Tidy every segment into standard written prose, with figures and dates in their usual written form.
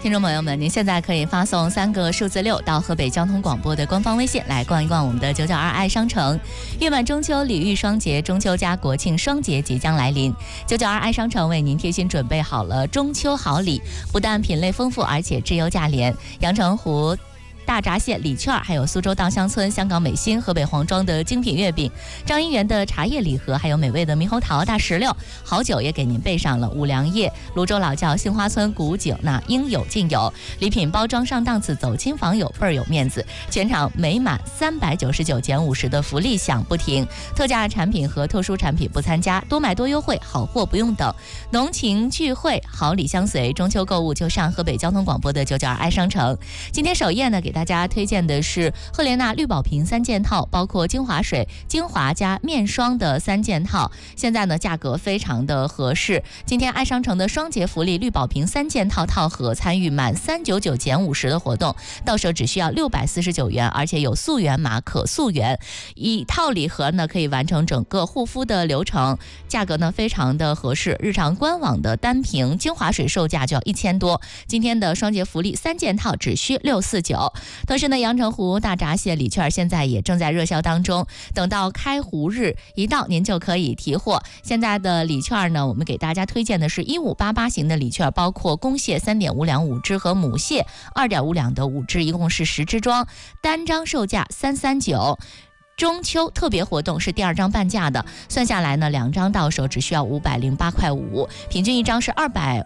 听众朋友们，您现在可以发送3个数字6到河北交通广播的官方微信来逛一逛我们的992爱商城。月满中秋，礼遇双节，中秋加国庆双节即将来临，992爱商城为您贴心准备好了中秋好礼，不但品类丰富，而且质优价廉。阳澄湖大闸蟹礼券，还有苏州稻香村、香港美心、河北黄庄的精品月饼，张一元的茶叶礼盒，还有美味的猕猴桃、大石榴，好酒也给您备上了。五粮液、泸州老窖、杏花村古井，那应有尽有。礼品包装上档次，走亲访友倍儿有面子。全场每满399减50的福利享不停，特价产品和特殊产品不参加，多买多优惠，好货不用等。浓情聚会，好礼相随，中秋购物就上河北交通广播的992爱商城。今天首页呢，给大家推荐的是赫莲娜绿宝瓶3件套，包括精华水、精华加面霜的3件套，现在呢价格非常的合适。今天爱商城的双节福利绿宝瓶3件套套盒，参与满399减50的活动，到手只需要649元，而且有溯源码可溯源。一套礼盒呢可以完成整个护肤的流程，价格呢非常的合适。日常官网的单瓶精华水售价就要1000多，今天的双节福利3件套只需649。同时呢，阳澄湖大闸蟹礼券现在也正在热销当中，等到开湖日一到，您就可以提货。现在的礼券呢，我们给大家推荐的是1588型的礼券，包括公蟹3.5两5只和母蟹2.5两的5只，一共是10只装，单张售价339。中秋特别活动是第2张半价的，算下来呢，2张到手只需要508块5，平均一张是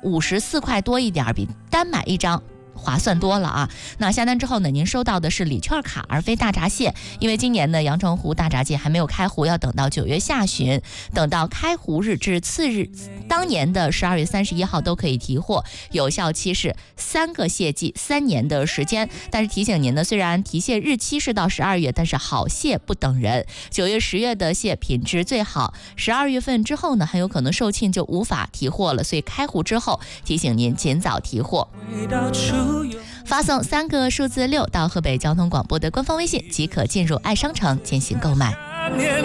254块多一点，比单买一张划算多了啊！那下单之后呢，您收到的是礼券卡，而非大闸蟹，因为今年呢，阳澄湖大闸蟹还没有开湖，要等到9月下旬，等到开湖日至次日，当年的12月31号都可以提货，有效期是3个蟹季，3年的时间。但是提醒您呢，虽然提蟹日期是到12月，但是好蟹不等人，9月、10月的蟹品质最好，12月份之后呢，很有可能售罄就无法提货了，所以开湖之后提醒您尽早提货。发送3个数字6到河北交通广播的官方微信，即可进入爱商城进行购买。